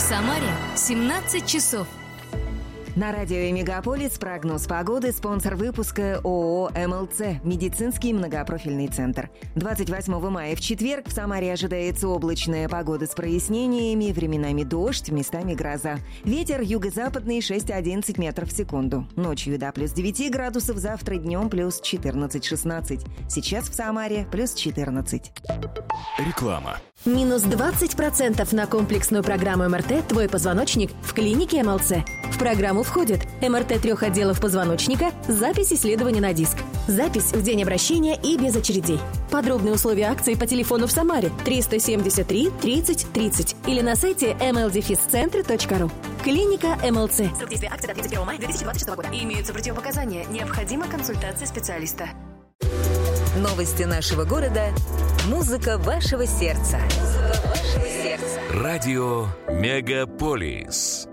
Самаре 17 часов. На радио «Мегаполис» прогноз погоды. Спонсор выпуска ООО «МЛЦ» – медицинский многопрофильный центр. 28 мая в четверг в Самаре ожидается облачная погода с прояснениями, временами дождь, местами гроза. Ветер юго-западный 6-11 метров в секунду. Ночью до плюс 9 градусов, завтра днем плюс 14-16. Сейчас в Самаре плюс 14. Реклама. Минус 20% на комплексную программу МРТ «Твой позвоночник» в клинике МЛЦ. В программу входит МРТ 3 отделов позвоночника, запись исследования на диск, запись в день обращения и без очередей. Подробные условия акции по телефону в Самаре 373 30 30 или на сайте mldefiscentre.ru. Клиника МЛЦ. Срок действия акции до 31 мая 2026 года. Имеются противопоказания. Необходима консультация специалиста. Новости нашего города. Музыка вашего сердца. Радио «Мегаполис».